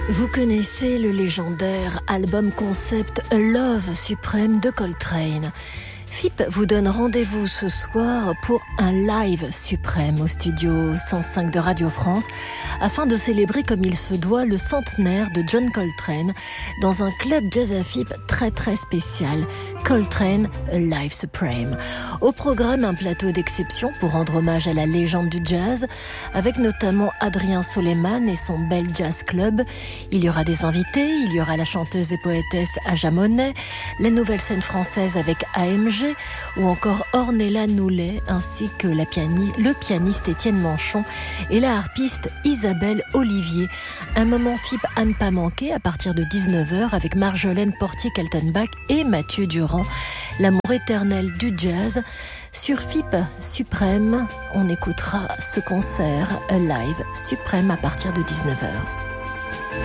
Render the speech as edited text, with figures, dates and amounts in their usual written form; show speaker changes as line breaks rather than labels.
Vous connaissez le légendaire album concept A Love Supreme de Coltrane. FIP vous donne rendez-vous ce soir pour un live suprême au studio 105 de Radio France afin de célébrer comme il se doit le centenaire de John Coltrane dans un club jazz à FIP très spécial, Coltrane A Live Supreme. Au programme, un plateau d'exception pour rendre hommage à la légende du jazz avec notamment Adrien Soleiman et son Bell Jazz Club. Il y aura des invités, il y aura la chanteuse et poétesse Aja Monet, la nouvelle scène française avec AMG ou encore Ornella Noulet ainsi que le pianiste Étienne Manchon et la harpiste Isabelle Olivier. Un moment FIP à ne pas manquer à partir de 19h avec Marjolaine Portier-Kaltenbach et Mathieu Durand. L'amour éternel du jazz. Sur FIP Suprême, on écoutera ce concert live suprême à partir de 19h.